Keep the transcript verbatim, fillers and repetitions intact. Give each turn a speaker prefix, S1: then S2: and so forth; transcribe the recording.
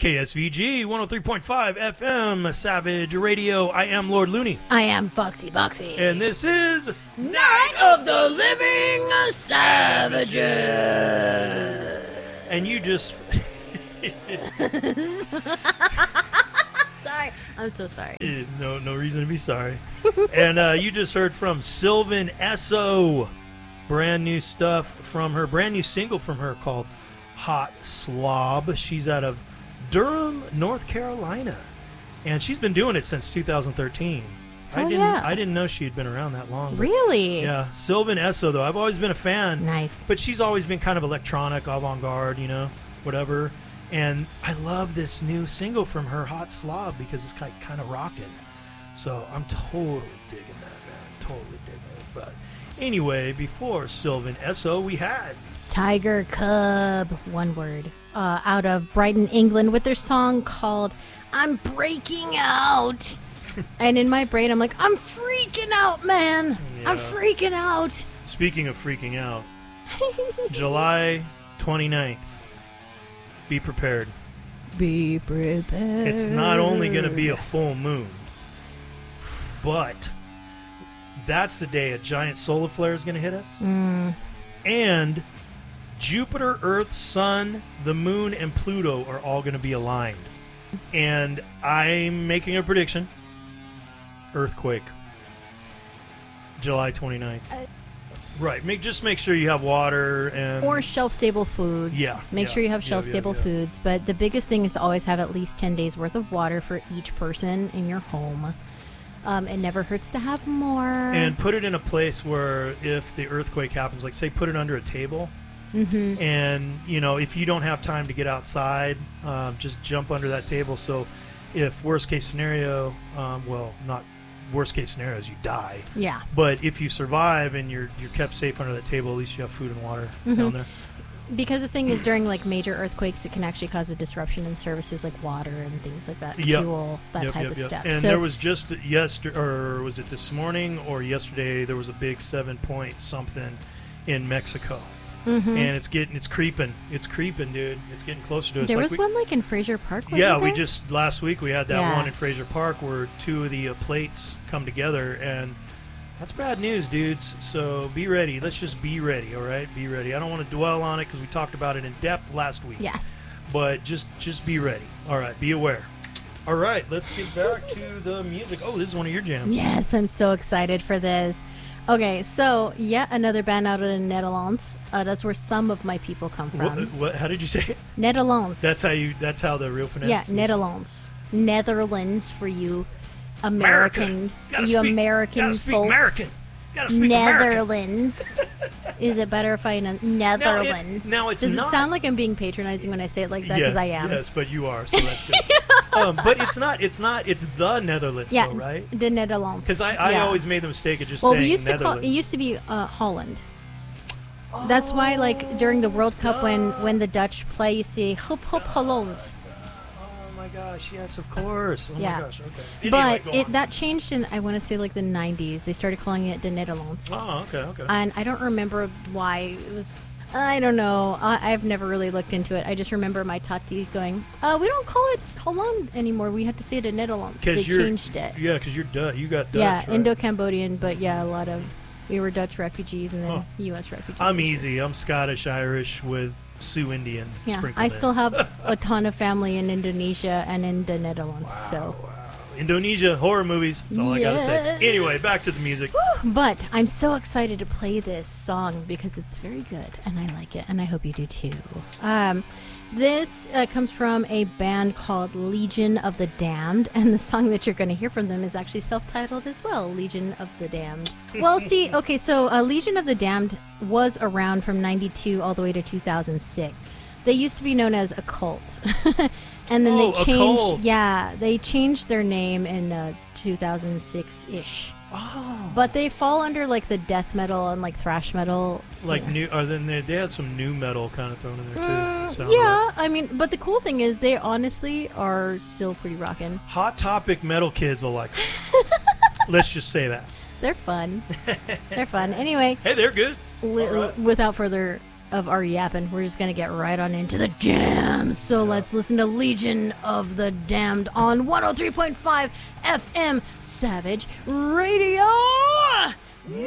S1: K S V G one oh three point five F M, Savage Radio. I am Lord Looney.
S2: I am Foxy Boxy.
S1: And this is
S2: Night of the Living Savages.
S1: And you just...
S2: Sorry. I'm so sorry.
S1: No, no reason to be sorry. And uh, you just heard from Sylvan Esso. Brand new stuff from her. Brand new single from her called Hot Slob. She's out of Durham, North Carolina, and she's been doing it since two thousand thirteen.
S2: Oh,
S1: I didn't
S2: yeah.
S1: I didn't know she had been around that long.
S2: Really?
S1: Yeah, Sylvan Esso though. I've always been a fan.
S2: Nice.
S1: But she's always been kind of electronic, avant-garde, you know, whatever. And I love this new single from her, Hot Slob, because it's kind kind of rocking. So I'm totally digging that, man. Totally digging it. But anyway, before Sylvan Esso, we had
S2: Tiger Cub, one word, uh, out of Brighton, England, with their song called I'm Breaking Out. And in my brain, I'm like, I'm freaking out, man.
S1: Yeah.
S2: I'm freaking out.
S1: Speaking of freaking out, July twenty-ninth, be prepared.
S2: Be prepared.
S1: It's not only going to be a full moon, but that's the day a giant solar flare is going to hit us.
S2: Mm.
S1: And Jupiter, Earth, Sun, the Moon, and Pluto are all going to be aligned. And I'm making a prediction. Earthquake. July twenty-ninth.
S2: Uh,
S1: right. Make Just make sure you have water and...
S2: Or shelf-stable foods.
S1: Yeah,
S2: Make
S1: yeah,
S2: sure you have
S1: yeah,
S2: shelf-stable
S1: yeah, yeah.
S2: foods. But the biggest thing is to always have at least ten days worth of water for each person in your home. Um, it never hurts to have more.
S1: And put it in a place where if the earthquake happens, like say put it under a table.
S2: Mm-hmm.
S1: And, you know, if you don't have time to get outside, um, just jump under that table. So if worst case scenario, um, well, not worst case scenario is you die.
S2: Yeah.
S1: But if you survive and you're you're kept safe under that table, at least you have food and water
S2: Mm-hmm.
S1: down there.
S2: Because the thing is, during like major earthquakes, it can actually cause a disruption in services like water and things like that,
S1: Yep.
S2: fuel, that
S1: Yep,
S2: type
S1: yep,
S2: of
S1: yep.
S2: stuff.
S1: And
S2: so,
S1: there was just yesterday, or was it this morning or yesterday, there was a big seven point something in Mexico.
S2: Mhm.
S1: And it's getting, it's creeping. It's creeping, dude. It's getting closer to us.
S2: there
S1: Like
S2: was
S1: we-
S2: one like in Fraser Park. wasn't
S1: Yeah, we
S2: there?
S1: just last week we had that
S2: Yeah.
S1: one in Fraser Park where two of the uh, plates come together, and that's bad news, dudes. So be ready. Let's just be ready, all right? Be ready. I don't want to dwell on it because we talked about it in depth last week.
S2: Yes.
S1: But just just be ready. All right, be aware. All right, let's get back to the music. Oh, this is one of your jams.
S2: Yes, I'm so excited for this. Okay, so yet another band out of the Netherlands. Uh, that's where some of my people come from.
S1: What, what? How did you say it?
S2: Netherlands.
S1: That's how you. That's how the real
S2: yeah,
S1: pronunciation.
S2: Netherlands. Netherlands for you, American,
S1: Gotta
S2: you
S1: speak-
S2: American
S1: gotta speak
S2: folks.
S1: American. Gotta speak American.
S2: Netherlands. Is it better if I know Netherlands?
S1: now it's
S2: Does
S1: not-
S2: it sound like I'm being patronizing when I say it like that? Because
S1: Yes,
S2: I am.
S1: yes, but you are, so that's good. um, but it's not. It's not. It's the Netherlands,
S2: Yeah,
S1: though, right?
S2: the Netherlands.
S1: Because I, I
S2: yeah.
S1: always made the mistake of just
S2: Well,
S1: saying
S2: we used to call
S1: Netherlands.
S2: it used to be uh, Holland. That's why, like during the World Cup, when when the Dutch play, you see "Hop Hop Holland."
S1: Oh my gosh! Yes, of course. Oh
S2: Yeah.
S1: my gosh. Okay. Anyway,
S2: But
S1: go
S2: it
S1: on.
S2: that changed in I want to say like the nineties. They started calling it the Netherlands,
S1: Oh, okay, okay.
S2: and I don't remember why it was. I don't know. I, I've never really looked into it. I just remember my tati going, uh, "We don't call it Holland anymore. We had to say the Netherlands." They
S1: you're,
S2: changed it.
S1: Yeah, because you're Dutch. You got Dutch.
S2: yeah,
S1: right?
S2: Indo-Cambodian, but yeah, a lot of we were Dutch refugees and then
S1: Huh.
S2: U S refugees.
S1: I'm easy. I'm Scottish, Irish with Sioux Indian.
S2: Yeah,
S1: sprinkled
S2: I
S1: in.
S2: still have a ton of family in Indonesia and in the Netherlands.
S1: Wow,
S2: So,
S1: wow. Indonesia horror movies. That's all I gotta say.
S2: Yes.
S1: Anyway, back to the music.
S2: but I'm so excited to play this song because it's very good and I like it, and I hope you do too. Um, this uh, comes from a band called Legion of the Damned, and the song that you're going to hear from them is actually self-titled as well, Legion of the Damned. Well, see, okay, so uh, Legion of the Damned was around from ninety-two all the way to two thousand six. They used to be known as Occult. And then
S1: Oh,
S2: they changed,
S1: Occult.
S2: yeah, they changed their name in uh, two thousand six-ish.
S1: Oh.
S2: But they fall under like the death metal and like thrash metal.
S1: Like
S2: yeah.
S1: new, or then they, they had some new metal kind of thrown in there too.
S2: Mm,
S1: it sounded
S2: yeah,
S1: like.
S2: I mean, but the cool thing is they honestly are still pretty rockin'.
S1: Hot Topic metal kids will like 'em. Let's just say that.
S2: They're fun. They're fun. Anyway,
S1: Hey, they're good.
S2: li-
S1: All right.
S2: without further of our yapping. We're just going to get right on into the jams. So yeah. Let's listen to Legion of the Damned on one oh three point five F M Savage Radio.